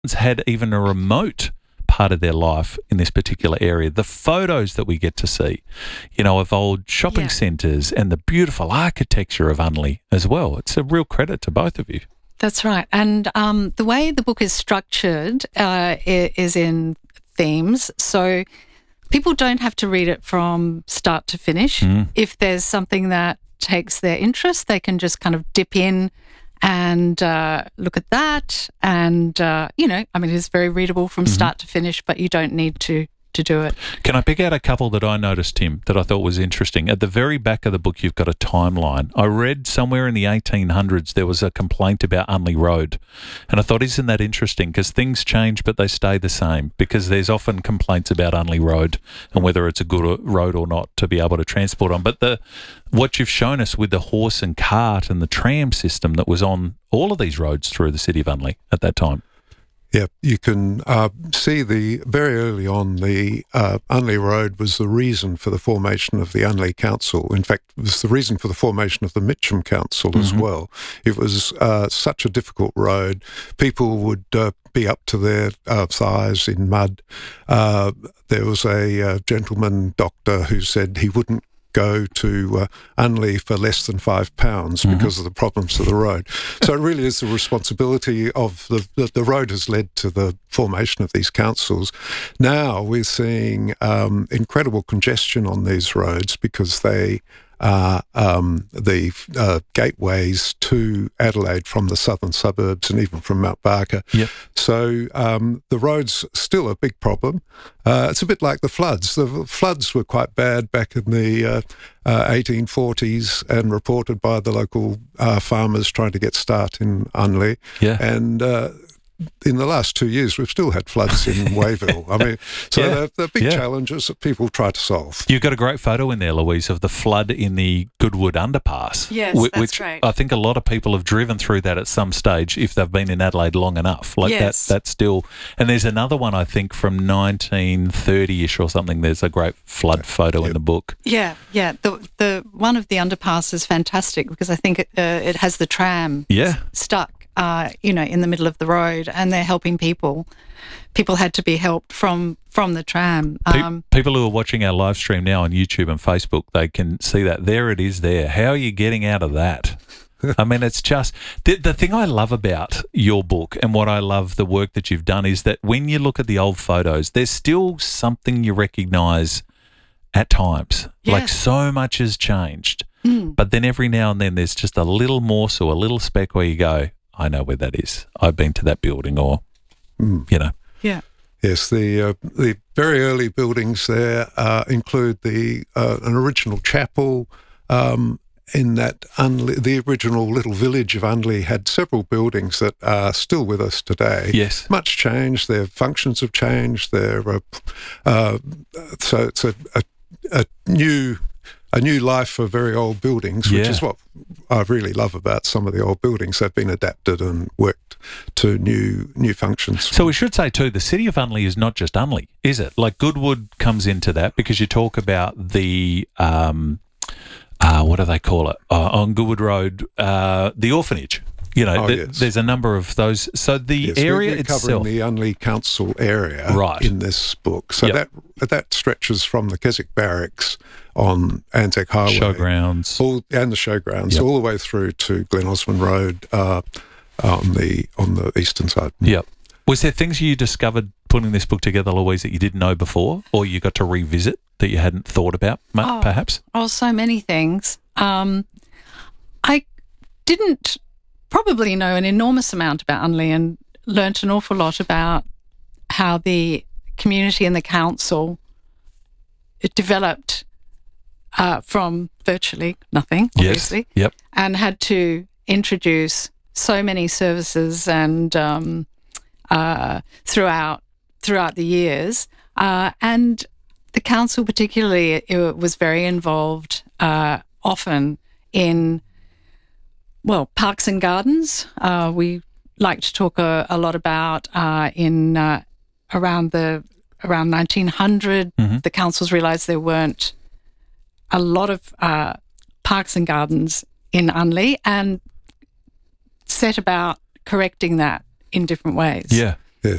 had even a remote part of their life in this particular area. The photos that we get to see, of old shopping centres and the beautiful architecture of Unley as well. It's a real credit to both of you. That's right. And the way the book is structured is in themes. So people don't have to read it from start to finish. If there's something that takes their interest, they can just kind of dip in and look at that. And, it's very readable from start to finish, but you don't need to do it. Can I pick out a couple that I noticed, Tim, that I thought was interesting? At the very back of the book, you've got a timeline. I read somewhere in the 1800s there was a complaint about Unley Road. And I thought, isn't that interesting? Because things change, but they stay the same. Because there's often complaints about Unley Road and whether it's a good road or not to be able to transport on. But what you've shown us with the horse and cart and the tram system that was on all of these roads through the city of Unley at that time. Yeah, you can see very early on the Unley Road was the reason for the formation of the Unley Council. In fact, it was the reason for the formation of the Mitcham Council as well. It was such a difficult road. People would be up to their thighs in mud. There was a gentleman doctor who said he wouldn't go to Unley for less than £5 because of the problems of the road. So it really is the responsibility of the road has led to the formation of these councils. Now we're seeing incredible congestion on these roads because they are the gateways to Adelaide from the southern suburbs and even from Mount Barker. Yep. So the road's still a big problem. It's a bit like the floods. The floods were quite bad back in the 1840s and reported by the local farmers trying to get start in Unley. Yeah. And in the last 2 years, we've still had floods in Wayville. I mean, so they're big challenges that people try to solve. You've got a great photo in there, Louise, of the flood in the Goodwood underpass. Yes, that's great. I think a lot of people have driven through that at some stage if they've been in Adelaide long enough. That's still... And there's another one, I think, from 1930-ish or something. There's a great flood photo in the book. Yeah. The one of the underpass is fantastic because I think it has the tram stuck. In the middle of the road, and they're helping people. People had to be helped from the tram. People who are watching our live stream now on YouTube and Facebook, they can see that. There it is there. How are you getting out of that? I mean, it's just... The thing I love about your book and what I love the work that you've done is that when you look at the old photos, there's still something you recognise at times. Yeah. Like so much has changed. But then every now and then there's just a little morsel, a little speck where you go, I know where that is. I've been to that building or, Yeah. Yes, the very early buildings there include an original chapel. In that the original little village of Unley had several buildings that are still with us today. Yes. Much changed. Their functions have changed. So it's a new life for very old buildings, which is what I really love about some of the old buildings. They've been adapted and worked to new functions. So we should say too, the city of Unley is not just Unley, is it? Like Goodwood comes into that because you talk about the, what do they call it? On Goodwood Road, the orphanage. There's a number of those. So the area we're itself... covering the Unley Council area in this book. So that stretches from the Keswick Barracks on Anzac Highway. Showgrounds. And the showgrounds, all the way through to Glen Osmond Road on the eastern side. Yep. Was there things you discovered putting this book together, Louise, that you didn't know before or you got to revisit that you hadn't thought about, perhaps? Oh, so many things. I didn't... probably know an enormous amount about Unley and learnt an awful lot about how the community and the council developed from virtually nothing, obviously, and had to introduce so many services and throughout the years. And the council particularly, it was very involved often in parks and gardens. We like to talk a lot about around 1900, the councils realised there weren't a lot of parks and gardens in Unley and set about correcting that in different ways. Yeah.